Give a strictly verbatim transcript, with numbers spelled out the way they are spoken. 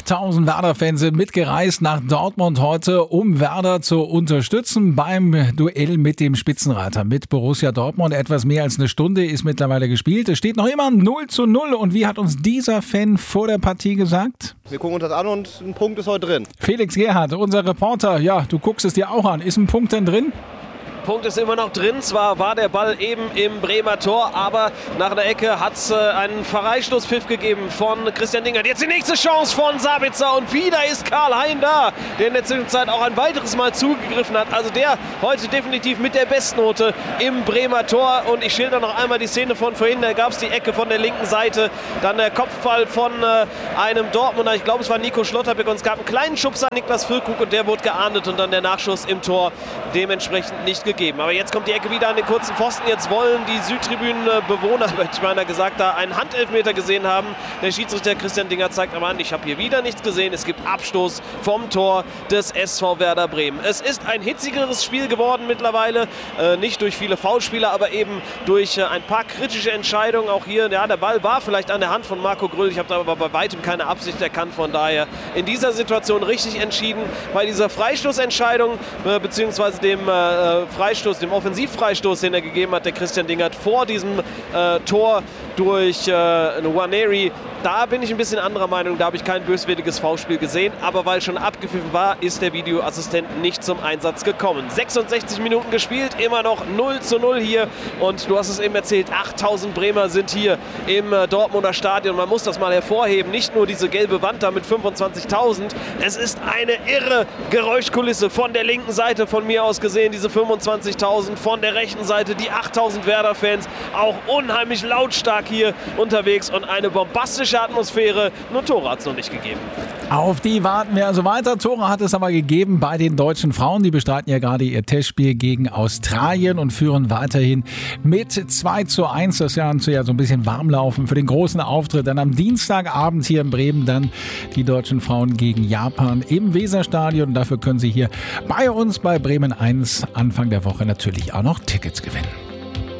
achttausend Werder-Fans sind mitgereist nach Dortmund heute, um Werder zu unterstützen beim Duell mit dem Spitzenreiter, mit Borussia Dortmund. Etwas mehr als eine Stunde ist mittlerweile gespielt. Es steht noch immer null zu null. Und wie hat uns dieser Fan vor der Partie gesagt? Wir gucken uns das an und ein Punkt ist heute drin. Felix Gerhardt, unser Reporter, ja, du guckst es dir auch an. Ist ein Punkt denn drin? Punkt ist immer noch drin. Zwar war der Ball eben im Bremer Tor, aber nach einer Ecke hat es äh, einen Freistoßpfiff gegeben von Christian Dingert. Jetzt die nächste Chance von Sabitzer und wieder ist Karl Hein da, der in der Zwischenzeit auch ein weiteres Mal zugegriffen hat. Also der heute definitiv mit der Bestnote im Bremer Tor. Und ich schilder noch einmal die Szene von vorhin. Da gab es die Ecke von der linken Seite, dann der Kopfball von äh, einem Dortmunder. Ich glaube, es war Nico Schlotterbeck und es gab einen kleinen Schubser an Niklas Füllkrug und der wurde geahndet und dann der Nachschuss im Tor dementsprechend nicht gegeben. Aber jetzt kommt die Ecke wieder an den kurzen Pfosten. Jetzt wollen die Südtribünenbewohner, hätte ich meiner gesagt, da einen Handelfmeter gesehen haben. Der Schiedsrichter Christian Dinger zeigt aber an, ich habe hier wieder nichts gesehen. Es gibt Abstoß vom Tor des S V Werder Bremen. Es ist ein hitzigeres Spiel geworden mittlerweile. Äh, nicht durch viele Foulspieler, aber eben durch äh, ein paar kritische Entscheidungen. Auch hier, ja, der Ball war vielleicht an der Hand von Marco Grüll. Ich habe da aber bei weitem keine Absicht erkannt. Von daher in dieser Situation richtig entschieden. Bei dieser Freistoßentscheidung, äh, beziehungsweise dem äh, Freistoß, dem Offensivfreistoß, den er gegeben hat, der Christian Dingert vor diesem äh, Tor durch äh, Nwaneri. Da bin ich ein bisschen anderer Meinung, da habe ich kein böswilliges Foulspiel gesehen, aber weil schon abgepfiffen war, ist der Videoassistent nicht zum Einsatz gekommen. sechsundsechzig Minuten gespielt, immer noch null zu null hier und du hast es eben erzählt, achttausend Bremer sind hier im äh, Dortmunder Stadion. Man muss das mal hervorheben, nicht nur diese gelbe Wand da mit fünfundzwanzigtausend, es ist eine irre Geräuschkulisse von der linken Seite von mir aus gesehen, diese fünfundzwanzigtausend, von der rechten Seite die achttausend Werder-Fans, auch unheimlich lautstark hier unterwegs und eine bombastische Atmosphäre. Nur Tore hat es noch nicht gegeben. Auf die warten wir also weiter. Tore hat es aber gegeben bei den deutschen Frauen. Die bestreiten ja gerade ihr Testspiel gegen Australien und führen weiterhin mit zwei zu eins. Das Ganze ja so ein bisschen warm laufen für den großen Auftritt. Dann am Dienstagabend hier in Bremen dann die deutschen Frauen gegen Japan im Weserstadion. Dafür können Sie hier bei uns bei Bremen eins Anfang der Woche natürlich auch noch Tickets gewinnen.